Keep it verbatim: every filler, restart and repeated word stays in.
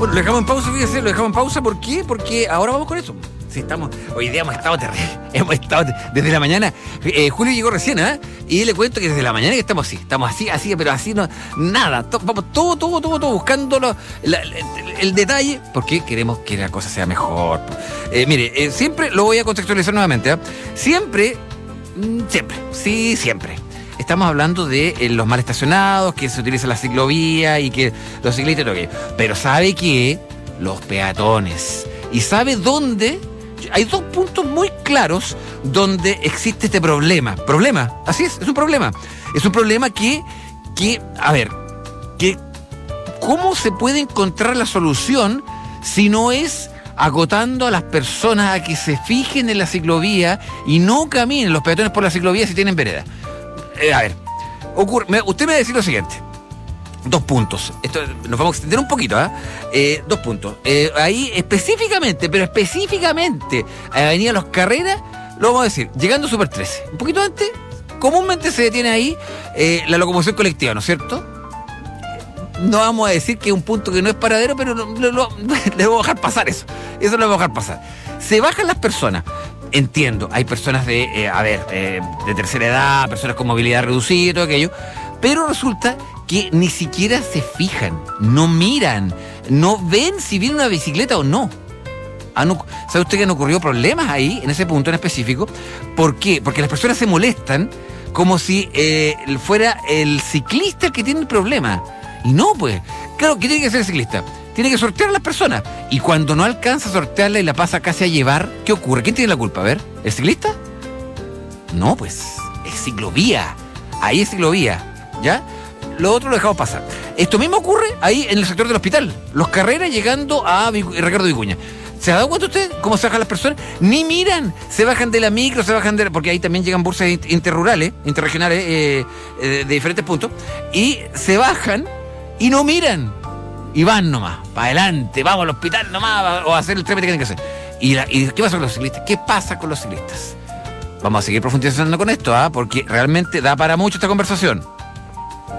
Bueno, lo dejamos en pausa, fíjese, lo dejamos en pausa. ¿Por qué? Porque ahora vamos con eso. Sí, estamos, hoy día hemos estado terribles, hemos estado desde la mañana. eh, Julio llegó recién, ¿eh? Y le cuento que desde la mañana que estamos así, estamos así, así, pero así no, nada, to, vamos todo, todo, todo, todo, buscando lo, la, el, el detalle, porque queremos que la cosa sea mejor. Eh, mire, eh, siempre lo voy a contextualizar nuevamente, ¿eh? Siempre, siempre, sí, siempre. Estamos hablando de eh, los mal estacionados, que se utiliza la ciclovía y que los ciclistas y todo aquello. Pero ¿sabe qué? Los peatones. ¿Y sabe dónde? Hay dos puntos muy claros donde existe este problema. Problema, así es, es un problema. Es un problema que, que a ver, que ¿cómo se puede encontrar la solución si no es agotando a las personas a que se fijen en la ciclovía y no caminen los peatones por la ciclovía si tienen vereda? Eh, a ver, ocurre, me, usted me va a decir lo siguiente. Dos puntos. Esto nos vamos a extender un poquito, ¿eh? Eh, dos puntos. Eh, ahí específicamente, pero específicamente, a Avenida Los Carreras, lo vamos a decir, llegando a Super trece. Un poquito antes, comúnmente se detiene ahí eh, la locomoción colectiva, ¿no es cierto? No vamos a decir que es un punto que no es paradero, pero lo, lo, lo, le vamos a dejar pasar eso. Eso lo vamos a dejar pasar. Se bajan las personas. Entiendo, hay personas de, eh, a ver, eh, de tercera edad, personas con movilidad reducida y todo aquello, pero resulta que ni siquiera se fijan, no miran, no ven si viene una bicicleta o no. Han, ¿Sabe usted que han ocurrido problemas ahí, en ese punto en específico? ¿Por qué? Porque las personas se molestan como si eh, fuera el ciclista el que tiene el problema. Y no, pues, claro, ¿qué tiene que hacer el ciclista? Tiene que sortear a las personas. Y cuando no alcanza a sortearla y la pasa casi a llevar, ¿qué ocurre? ¿Quién tiene la culpa? A ver, ¿el ciclista? No, pues, es ciclovía. Ahí es ciclovía, ¿ya? Lo otro lo dejamos pasar. Esto mismo ocurre ahí en el sector del hospital. Los Carreras llegando a Ricardo Vicuña. ¿Se ha dado cuenta usted cómo se bajan las personas? Ni miran. Se bajan de la micro, se bajan de la... Porque ahí también llegan buses interrurales, interregionales, eh, eh, de diferentes puntos. Y se bajan y no miran. Y van nomás, para adelante, vamos al hospital nomás, o a hacer el trámite que tienen que hacer. ¿Y, la, ¿Y qué pasa con los ciclistas? ¿Qué pasa con los ciclistas? Vamos a seguir profundizando con esto, ¿ah? ¿eh? Porque realmente da para mucho esta conversación.